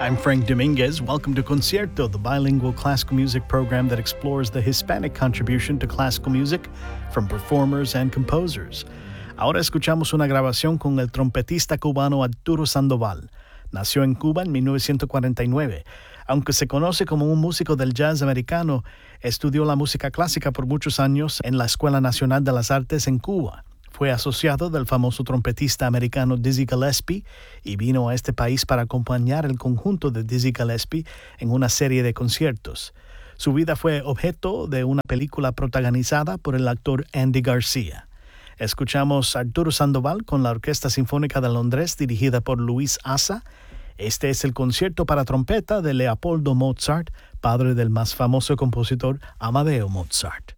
I'm Frank Dominguez. Welcome to Concierto, the bilingual classical music program that explores the Hispanic contribution to classical music from performers and composers. Ahora escuchamos una grabación con el trompetista cubano Arturo Sandoval. Nació en Cuba en 1949. Aunque se conoce como un músico del jazz americano, estudió la música clásica por muchos años en la Escuela Nacional de las Artes en Cuba. Fue asociado del famoso trompetista americano Dizzy Gillespie y vino a este país para acompañar el conjunto de Dizzy Gillespie en una serie de conciertos. Su vida fue objeto de una película protagonizada por el actor Andy García. Escuchamos a Arturo Sandoval con la Orquesta Sinfónica de Londres dirigida por Luis Asa. Este es el concierto para trompeta de Leopoldo Mozart, padre del más famoso compositor Amadeo Mozart.